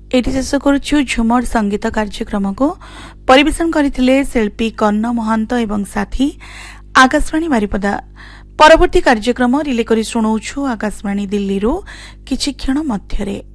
Eighty शेष करुछु झुमर संगीत कार्यक्रम को परिवेशन करथिले शिल्पी कर्ण महंत एवं साथी आकाशवाणी बारिपदा। परवर्ती कार्यक्रम रिले करी सुनाउछु आकाशवाणी दिल्ली रो किछि क्षण मध्यरे।